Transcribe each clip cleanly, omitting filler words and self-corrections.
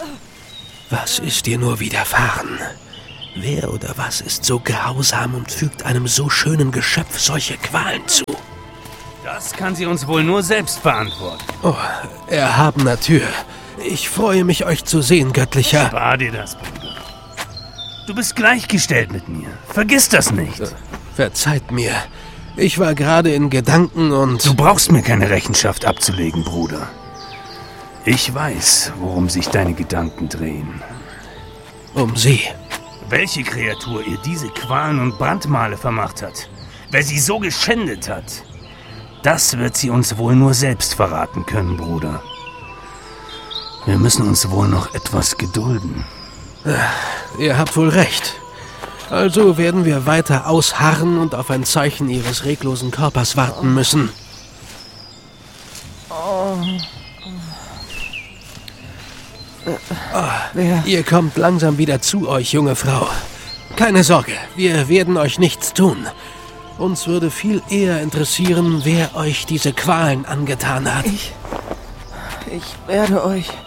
Was ist dir nur widerfahren? Wer oder was ist so grausam und fügt einem so schönen Geschöpf solche Qualen zu? Das kann sie uns wohl nur selbst beantworten. Oh, erhabener Tür. Ich freue mich, euch zu sehen, Göttlicher. Spar dir das, Bruder. Du bist gleichgestellt mit mir. Vergiss das nicht. Verzeiht mir. Ich war gerade in Gedanken und... Du brauchst mir keine Rechenschaft abzulegen, Bruder. Ich weiß, worum sich deine Gedanken drehen. Um sie. Welche Kreatur ihr diese Qualen und Brandmale vermacht hat, wer sie so geschändet hat, das wird sie uns wohl nur selbst verraten können, Bruder. Wir müssen uns wohl noch etwas gedulden. Ihr habt wohl recht. Also werden wir weiter ausharren und auf ein Zeichen ihres reglosen Körpers warten müssen. Ihr kommt langsam wieder zu euch, junge Frau. Keine Sorge, wir werden euch nichts tun. Uns würde viel eher interessieren, wer euch diese Qualen angetan hat. Ich werde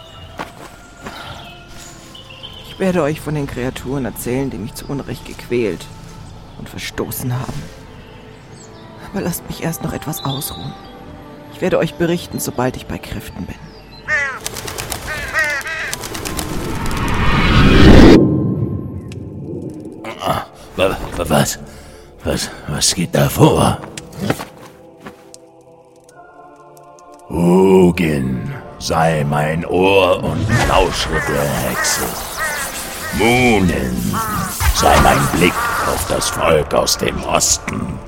euch von den Kreaturen erzählen, die mich zu Unrecht gequält und verstoßen haben. Aber lasst mich erst noch etwas ausruhen. Ich werde euch berichten, sobald ich bei Kräften bin. Was geht da vor? Hugin, sei mein Ohr und lausche der Hexe. Munin, sei mein Blick auf das Volk aus dem Osten.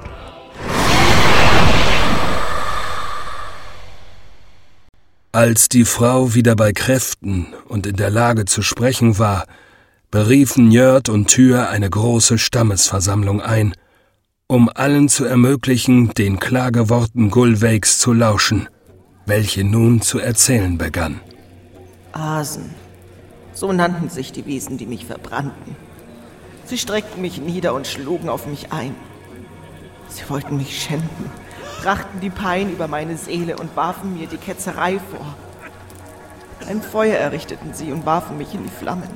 Als die Frau wieder bei Kräften und in der Lage zu sprechen war, beriefen Njörd und Tyr eine große Stammesversammlung ein, um allen zu ermöglichen, den Klageworten Gulweigs zu lauschen, welche nun zu erzählen begann. Asen, so nannten sich die Wesen, die mich verbrannten. Sie streckten mich nieder und schlugen auf mich ein. Sie wollten mich schänden, brachten die Pein über meine Seele und warfen mir die Ketzerei vor. Ein Feuer errichteten sie und warfen mich in die Flammen.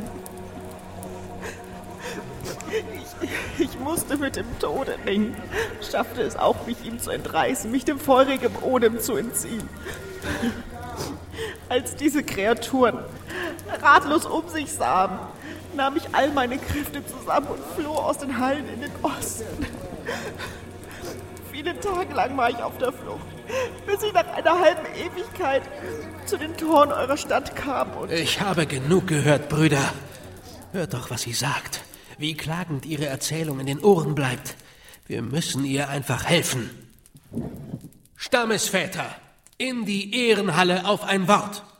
Ich musste mit dem Tode ringen, schaffte es auch, mich ihm zu entreißen, mich dem feurigen Odem zu entziehen. Als diese Kreaturen ratlos um sich sahen, nahm ich all meine Kräfte zusammen und floh aus den Hallen in den Osten. Viele Tage lang war ich auf der Flucht, bis ich nach einer halben Ewigkeit zu den Toren eurer Stadt kam und... Ich habe genug gehört, Brüder. Hört doch, was sie sagt. Wie klagend ihre Erzählung in den Ohren bleibt. Wir müssen ihr einfach helfen. Stammesväter, in die Ehrenhalle auf ein Wort.